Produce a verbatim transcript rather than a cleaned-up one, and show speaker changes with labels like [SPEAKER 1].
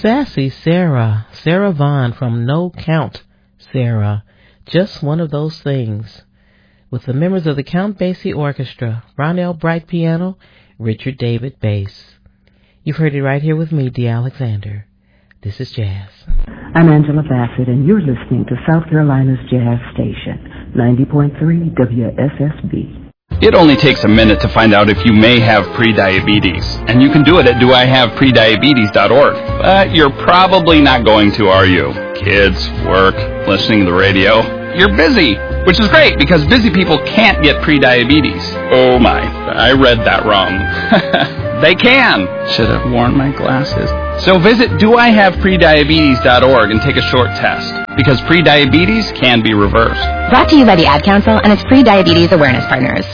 [SPEAKER 1] Sassy Sarah, Sarah Vaughan from No Count Sarah, Just One of Those Things, with the members of the Count Basie Orchestra, Ronell Bright piano, Richard David bass. You've heard it right here with me, Dee Alexander. This is Jazz.
[SPEAKER 2] I'm Angela Bassett, and you're listening to South Carolina's Jazz Station, ninety point three W S S B.
[SPEAKER 3] It only takes a minute to find out if you may have prediabetes, and you can do it at do I have prediabetes dot org. But you're probably not going to, are you? Kids, work, listening to the radio. You're busy, which is great because busy people can't get prediabetes. Oh my, I read that wrong. They can. Should have worn my glasses. So visit do I have prediabetes dot org and take a short test, because prediabetes can be reversed.
[SPEAKER 4] Brought to you by the Ad Council and its Pre-Diabetes Awareness Partners.